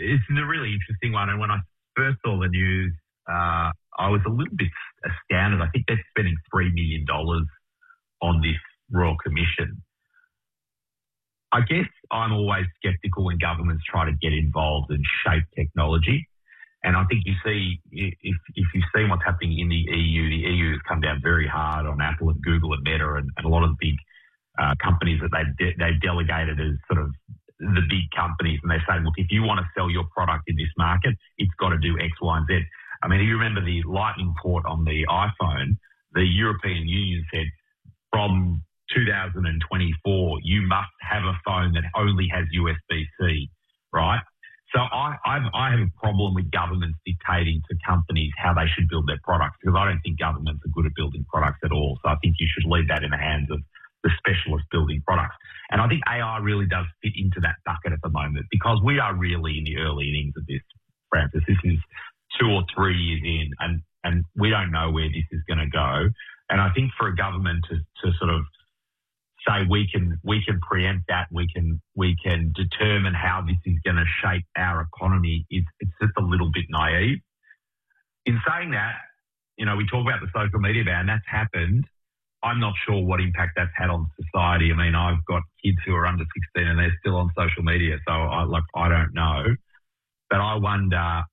it's a really interesting one. And when I first saw the news, I was a little bit astounded. I think they're spending $3 million on this Royal Commission. I guess I'm always sceptical when governments try to get involved and shape technology. And I think you see, if you've seen what's happening in the EU has come down very hard on Apple and Google and Meta and a lot of the big companies that they've delegated as sort of the big companies. And they say, look, if you want to sell your product in this market, it's got to do X, Y, and Z. I mean, if you remember the Lightning port on the iPhone, the European Union said from 2024, you must have a phone that only has USB-C, right? So I have a problem with governments dictating to companies how they should build their products, because I don't think governments are good at building products at all. So I think you should leave that in the hands of the specialists building products. And I think AI really does fit into that bucket at the moment, because we are really in the early innings of this, Francis. This is 2 or 3 years in, and we don't know where this is going to go. And I think for a government to sort of say we can preempt that, we can determine how this is going to shape our economy, it's just a little bit naive. In saying that, you know, we talk about the social media ban, that's happened. I'm not sure what impact that's had on society. I mean, I've got kids who are under 16 and they're still on social media, so I don't know. But I wonder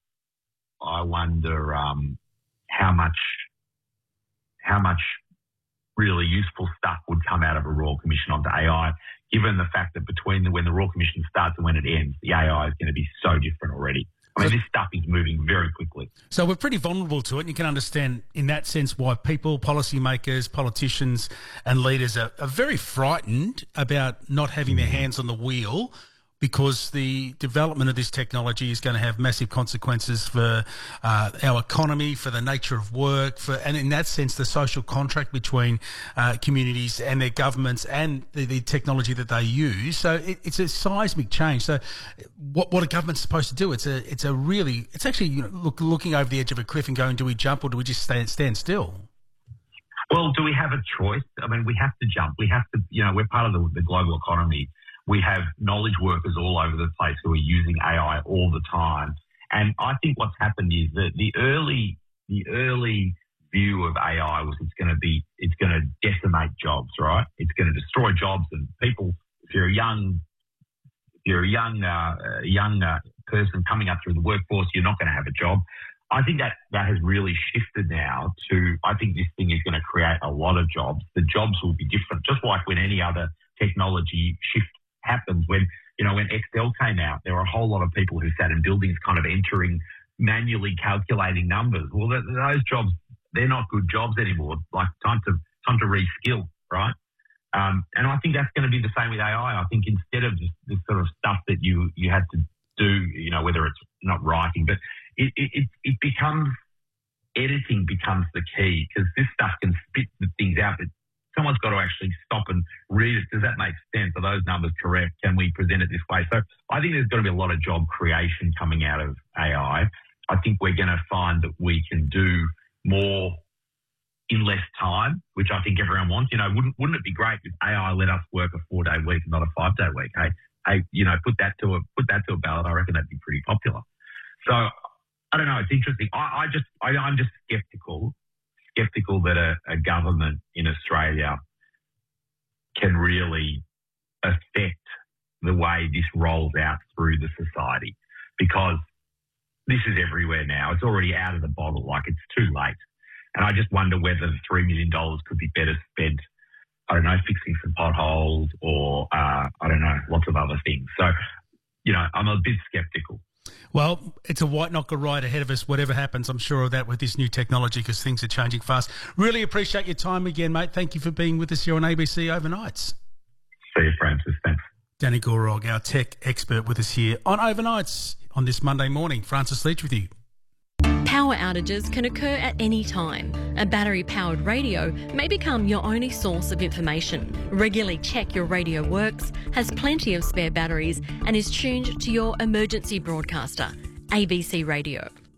how much really useful stuff would come out of a Royal Commission onto AI, given the fact that between when the Royal Commission starts and when it ends, the AI is going to be so different already. I mean, this stuff is moving very quickly. So we're pretty vulnerable to it, and you can understand in that sense why people, policymakers, politicians and leaders are very frightened about not having their hands on the wheel, because the development of this technology is going to have massive consequences for our economy, for the nature of work, and in that sense, the social contract between communities and their governments and the technology that they use. So it's a seismic change. So what a government's supposed to do? It's actually, you know, looking over the edge of a cliff and going, do we jump or do we just stand still? Well, do we have a choice? I mean, we have to jump. We have to, you know, we're part of the global economy. We have knowledge workers all over the place who are using AI all the time. And I think what's happened is that the early view of AI was it's going to decimate jobs, right? It's going to destroy jobs, and people, if you're a young person coming up through the workforce, you're not going to have a job. I think that has really shifted now to, I think this thing is going to create a lot of jobs. The jobs will be different, just like when any other technology shift happens. When Excel came out, there were a whole lot of people who sat in buildings kind of manually calculating numbers. Well, those jobs, they're not good jobs anymore. Like time to reskill, right? And I think that's going to be the same with AI. I think instead of this sort of stuff that you had to do, you know, whether it's not writing, but it becomes, editing becomes the key, because this stuff can spit the things out, but someone's got to actually stop and read it. Does that make sense? Are those numbers correct? Can we present it this way? So I think there's got to be a lot of job creation coming out of AI. I think we're going to find that we can do more in less time, which I think everyone wants. You know, wouldn't it be great if AI let us work a 4-day week and not a 5-day week? Hey, you know, put that to a ballot. I reckon that'd be pretty popular. So I don't know. It's interesting. I'm just skeptical that a government in Australia can really affect the way this rolls out through the society, because this is everywhere now. It's already out of the bottle. Like, it's too late. And I just wonder whether the $3 million could be better spent, I don't know, fixing some potholes or, I don't know, lots of other things. So, you know, I'm a bit skeptical. Well, it's a white knocker right ahead of us, whatever happens. I'm sure of that with this new technology, because things are changing fast. Really appreciate your time again, mate. Thank you for being with us here on ABC Overnights. See you, Francis. Thanks. Danny Gorog, our tech expert, with us here on Overnights on this Monday morning. Francis Leach with you. Power outages can occur at any time. A battery-powered radio may become your only source of information. Regularly check your radio works, has plenty of spare batteries, and is tuned to your emergency broadcaster, ABC Radio.